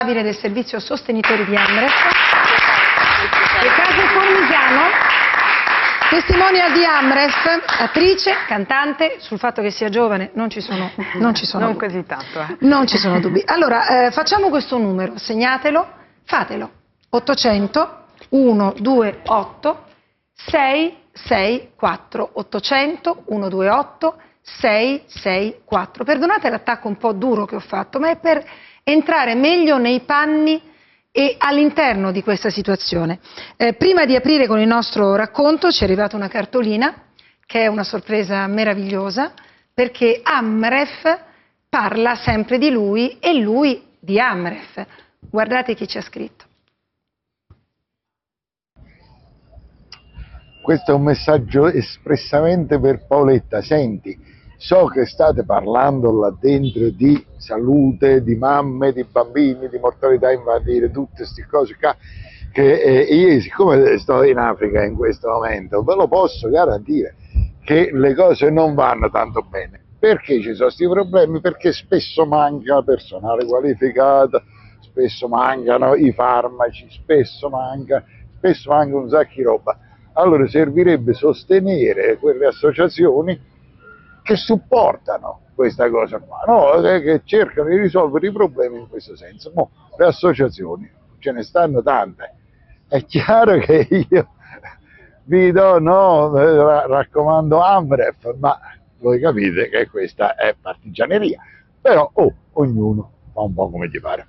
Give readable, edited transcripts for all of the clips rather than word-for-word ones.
del servizio sostenitori di Amref, e Caso Formisano, testimonial di Amref, attrice, cantante. Sul fatto che sia giovane non ci sono non dubbi. così tanto. Non ci sono dubbi. Allora, facciamo questo numero, segnatelo, fatelo. 800 128 664, 800 128 664. Perdonate l'attacco un po' duro che ho fatto, ma è per entrare meglio nei panni e all'interno di questa situazione. Prima di aprire con il nostro racconto ci è arrivata una cartolina che è una sorpresa meravigliosa, perché Amref parla sempre di lui e lui di Amref. Guardate chi ci ha scritto. Questo è un messaggio espressamente per Paoletta. Senti, so che state parlando là dentro di salute, di mamme, di bambini, di mortalità infantile, tutte queste cose qua, che io, siccome sto in Africa in questo momento, ve lo posso garantire che le cose non vanno tanto bene. Perché ci sono questi problemi? Perché spesso manca personale qualificato, spesso mancano i farmaci, spesso manca un sacco di roba. Allora servirebbe sostenere quelle associazioni che supportano questa cosa qua, no? Che cercano di risolvere i problemi in questo senso. Mo, le associazioni, ce ne stanno tante, è chiaro che io vi do, no, raccomando Amref, ma voi capite che questa è partigianeria, però ognuno fa un po' come gli pare.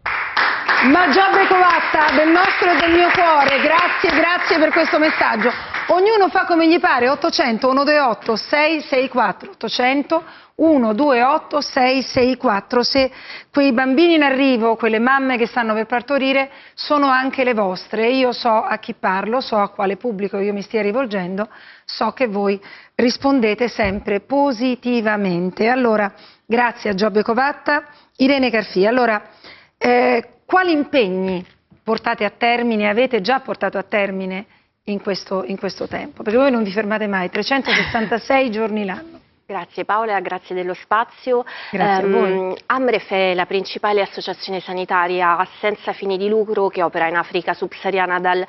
Ma Giobbe Covatta, del nostro e del mio cuore, grazie per questo messaggio. Ognuno fa come gli pare. 800 128 664, 800 128 664. Se quei bambini in arrivo, quelle mamme che stanno per partorire, sono anche le vostre. Io so a chi parlo, so a quale pubblico io mi stia rivolgendo, so che voi rispondete sempre positivamente. Allora, grazie a Giobbe Covatta. Irene Carfì, allora, quali impegni portate a termine, avete già portato a termine in questo tempo? Perché voi non vi fermate mai, 366 giorni l'anno. Grazie Paola, grazie dello spazio. Grazie a voi. Amref è la principale associazione sanitaria senza fini di lucro che opera in Africa subsahariana dal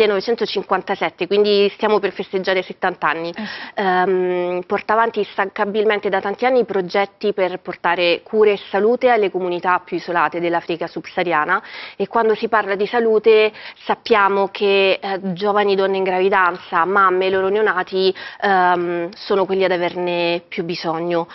1957, quindi stiamo per festeggiare 70 anni. Porta avanti instancabilmente da tanti anni progetti per portare cure e salute alle comunità più isolate dell'Africa subsahariana, e quando si parla di salute sappiamo che giovani donne in gravidanza, mamme e loro neonati sono quelli ad averne più bisogno.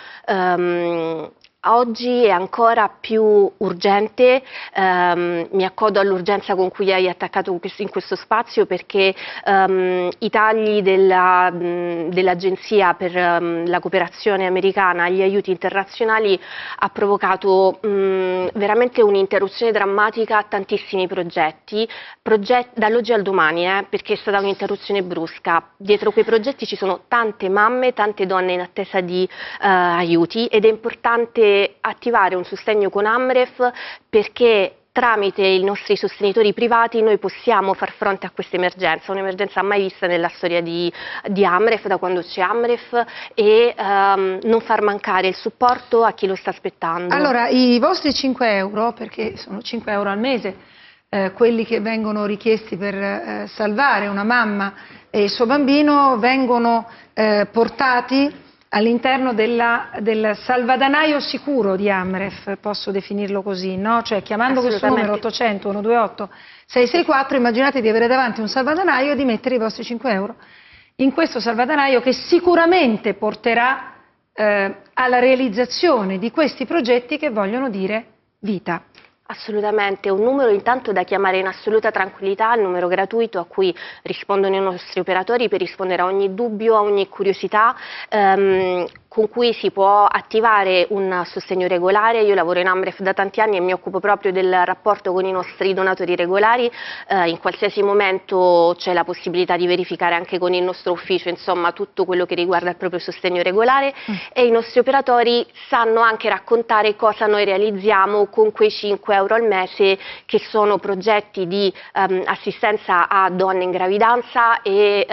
Oggi è ancora più urgente, mi accodo all'urgenza con cui hai attaccato in questo spazio, perché i tagli dell'Agenzia per la cooperazione americana agli aiuti internazionali ha provocato veramente un'interruzione drammatica a tantissimi progetti dall'oggi al domani, perché è stata un'interruzione brusca. Dietro quei progetti ci sono tante mamme, tante donne in attesa di aiuti, ed è importante attivare un sostegno con Amref, perché tramite i nostri sostenitori privati noi possiamo far fronte a questa emergenza, un'emergenza mai vista nella storia di Amref, da quando c'è Amref, e non far mancare il supporto a chi lo sta aspettando. Allora, i vostri 5 euro, perché sono 5 euro al mese, quelli che vengono richiesti per salvare una mamma e il suo bambino, vengono portati all'interno del salvadanaio sicuro di Amref, posso definirlo così, no? Cioè, chiamando questo numero 800 128 664, immaginate di avere davanti un salvadanaio e di mettere i vostri 5 euro in questo salvadanaio, che sicuramente porterà alla realizzazione di questi progetti che vogliono dire vita. Assolutamente, un numero intanto da chiamare in assoluta tranquillità, il numero gratuito a cui rispondono i nostri operatori per rispondere a ogni dubbio, a ogni curiosità, con cui si può attivare un sostegno regolare. Io lavoro in Amref da tanti anni e mi occupo proprio del rapporto con i nostri donatori regolari. In qualsiasi momento c'è la possibilità di verificare anche con il nostro ufficio, insomma, tutto quello che riguarda il proprio sostegno regolare, e i nostri operatori sanno anche raccontare cosa noi realizziamo con quei 5 euro al mese, che sono progetti di assistenza a donne in gravidanza e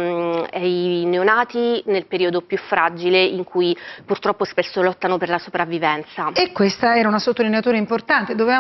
ai neonati nel periodo più fragile, in cui purtroppo spesso lottano per la sopravvivenza. E questa era una sottolineatura importante. Dovevamo